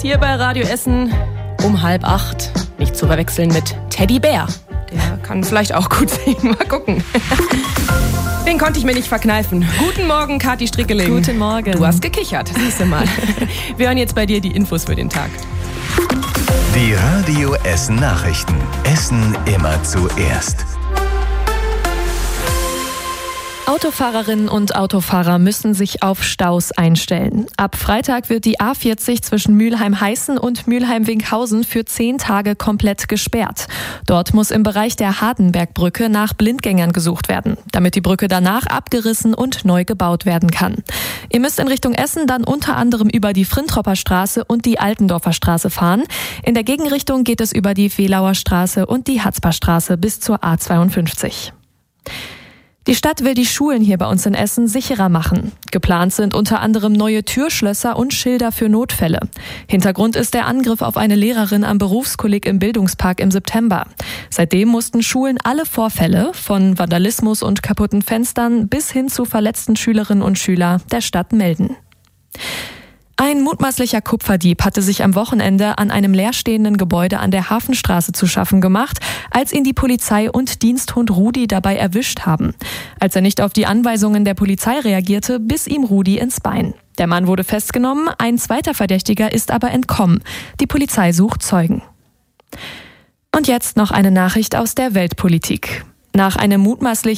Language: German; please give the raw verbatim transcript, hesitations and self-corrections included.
hier bei Radio Essen um halb acht. Nicht zu verwechseln mit Teddy Bär. Der kann vielleicht auch gut singen. Mal gucken. Den konnte ich mir nicht verkneifen. Guten Morgen, Kathi Strickeling. Guten Morgen. Du hast gekichert, siehst du mal. Wir hören jetzt bei dir die Infos für den Tag. Die Radio Essen Nachrichten. Essen immer zuerst. Autofahrerinnen und Autofahrer müssen sich auf Staus einstellen. Ab Freitag wird die A vierzig zwischen Mülheim-Heißen und Mülheim-Winkhausen für zehn Tage komplett gesperrt. Dort muss im Bereich der Hardenbergbrücke nach Blindgängern gesucht werden, damit die Brücke danach abgerissen und neu gebaut werden kann. Ihr müsst in Richtung Essen dann unter anderem über die Frintropper Straße und die Altendorfer Straße fahren. In der Gegenrichtung geht es über die Vehlauer Straße und die Hatzper Straße bis zur A zweiundfünfzig. Die Stadt will die Schulen hier bei uns in Essen sicherer machen. Geplant sind unter anderem neue Türschlösser und Schilder für Notfälle. Hintergrund ist der Angriff auf eine Lehrerin am Berufskolleg im Bildungspark im September. Seitdem mussten Schulen alle Vorfälle, von Vandalismus und kaputten Fenstern bis hin zu verletzten Schülerinnen und Schüler, der Stadt melden. Ein mutmaßlicher Kupferdieb hatte sich am Wochenende an einem leerstehenden Gebäude an der Hafenstraße zu schaffen gemacht, als ihn die Polizei und Diensthund Rudi dabei erwischt haben. Als er nicht auf die Anweisungen der Polizei reagierte, biss ihm Rudi ins Bein. Der Mann wurde festgenommen, ein zweiter Verdächtiger ist aber entkommen. Die Polizei sucht Zeugen. Und jetzt noch eine Nachricht aus der Weltpolitik. Nach einem mutmaßlich